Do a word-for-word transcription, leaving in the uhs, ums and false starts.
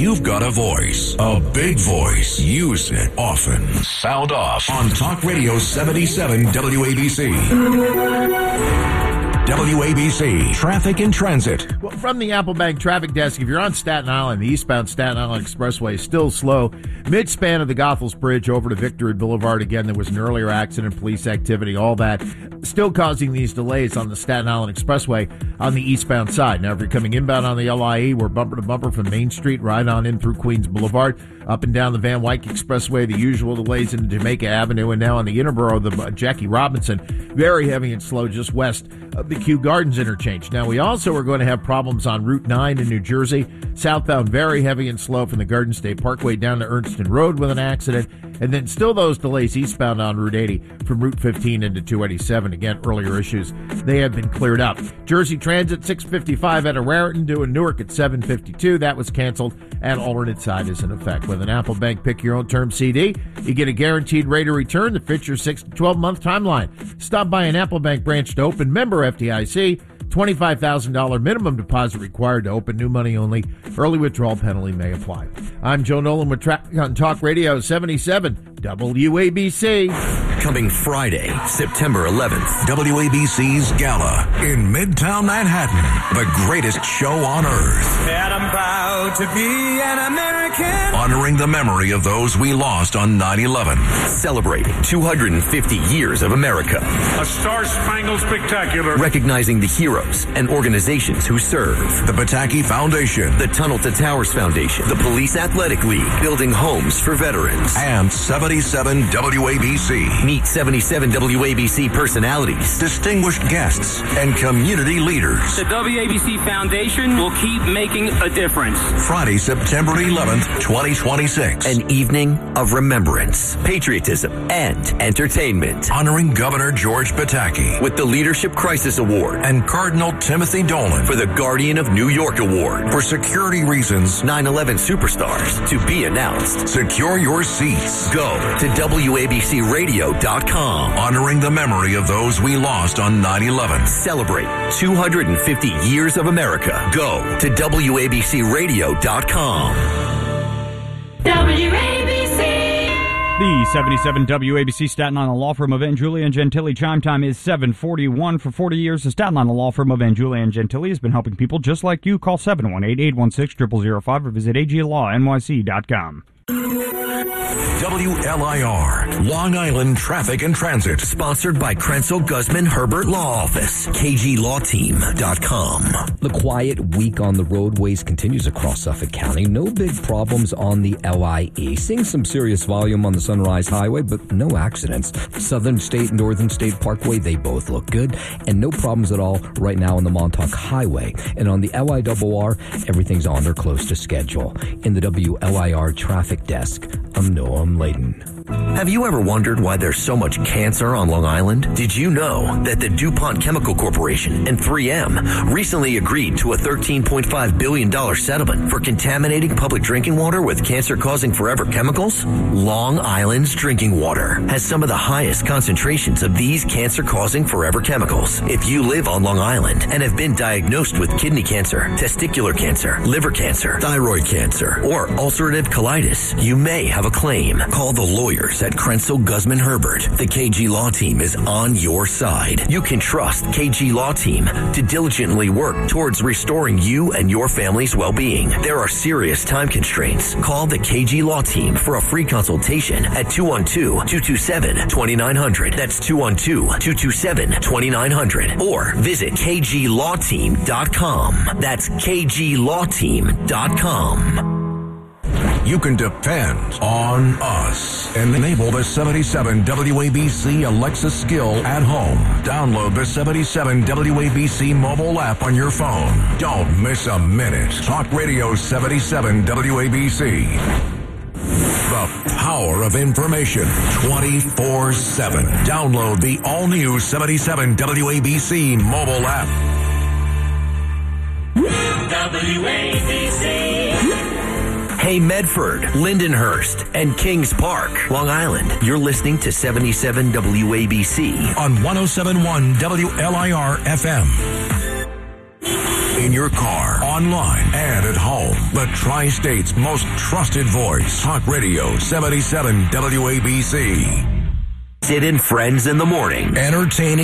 You've got a voice, a big voice. Use it often. Sound off on Talk Radio seventy-seven W A B C. W A B C Traffic and Transit. Well, from the Applebank Traffic Desk, if you're on Staten Island, the eastbound Staten Island Expressway is still slow. Mid-span of the Goethals Bridge over to Victory Boulevard. Again, there was an earlier accident, police activity, all that. Still causing these delays on the Staten Island Expressway on the eastbound side. Now, if you're coming inbound on the L I E, we're bumper to bumper from Main Street right on in through Queens Boulevard. Up and down the Van Wyck Expressway, the usual delays into Jamaica Avenue, and now on the Interborough, the Jackie Robinson, very heavy and slow just west of the Kew Gardens interchange. Now, we also are going to have problems on Route nine in New Jersey. Southbound, very heavy and slow from the Garden State Parkway down to Ernston Road with an accident. And then still those delays eastbound on Route eighty from Route fifteen into two eighty-seven. Again, earlier issues, they have been cleared up. Jersey Transit, six fifty-five at Raritan, doing Newark at seven fifty-two. That was canceled, and alternate side is in effect. With an Applebank Pick Your Own Term C D, you get a guaranteed rate of return that fits your six to twelve month timeline. Stop by an Applebank branch to open. Member F D I C. twenty-five thousand dollars minimum deposit required to open. New money only. Early withdrawal penalty may apply. I'm Joe Nolan with Traffic on Talk Radio seventy-seven W A B C. Coming Friday, September eleventh, W A B C's Gala in Midtown Manhattan. The greatest show on earth. And I'm proud to be an American. Honoring the memory of those we lost on nine eleven. Celebrating two hundred fifty years of America. A Star-Spangled Spectacular. Recognizing the heroes and organizations who serve. The Pataki Foundation. The Tunnel to Towers Foundation. The Police Athletic League. Building homes for veterans. And seventy-seven W A B C. Meet seventy-seven W A B C personalities, distinguished guests, and community leaders. The W A B C Foundation will keep making a difference. Friday, September eleventh, twenty twenty-six. An evening of remembrance, patriotism, and entertainment. Honoring Governor George Pataki with the Leadership Crisis Award and Cardinal Timothy Dolan for the Guardian of New York Award. For security reasons, nine eleven superstars to be announced. Secure your seats. Go to W A B C radio dot com. Honoring the memory of those we lost on nine eleven. Celebrate two hundred fifty years of America. Go to W A B C radio dot com. W A B C. The seventy-seven W A B C Staten Island law firm of Angiulia and Gentili. Chime time is seven forty-one. For forty years, the Staten Island law firm of Angiulia and Gentili has been helping people just like you. Call seven one eight, eight one six, zero zero zero five or visit A G law N Y C dot com. W L I R, Long Island Traffic and Transit. Sponsored by Krenzel Guzman Herbert Law Office. K G law team dot com. The quiet week on the roadways continues across Suffolk County. No big problems on the L I E. Seeing some serious volume on the Sunrise Highway, but no accidents. Southern State and Northern State Parkway, they both look good. And no problems at all right now on the Montauk Highway. And on the L I R R, everything's on or close to schedule. In the W L I R Traffic Desk, I'm Noam Layden. Have you ever wondered why there's so much cancer on Long Island? Did you know that the DuPont Chemical Corporation and three M recently agreed to a thirteen point five billion dollars settlement for contaminating public drinking water with cancer-causing forever chemicals? Long Island's drinking water has some of the highest concentrations of these cancer-causing forever chemicals. If you live on Long Island and have been diagnosed with kidney cancer, testicular cancer, liver cancer, thyroid cancer, or ulcerative colitis, you may have a claim. Call the lawyer at Krenzel Guzman Herbert. The K G Law Team is on your side. You can trust K G Law Team to diligently work towards restoring you and your family's well-being. There are serious time constraints. Call the K G Law Team for a free consultation at two one two, two two seven, two nine zero zero. That's two one two, two two seven, two nine zero zero. Or visit K G law team dot com. That's K G law team dot com. You can depend on us. Enable the seventy-seven W A B C Alexa skill at home. Download the seventy-seven W A B C mobile app on your phone. Don't miss a minute. Talk Radio seventy-seven W A B C. The power of information twenty-four seven. Download the all-new seventy-seven W A B C mobile app. W A B C. Hey Medford, Lindenhurst, and Kings Park, Long Island. You're listening to seventy-seven W A B C on one oh seven point one W L I R F M. In your car, online, and at home. The Tri-State's most trusted voice. Talk Radio seventy-seven W A B C. Sid and Friends in the morning. Entertaining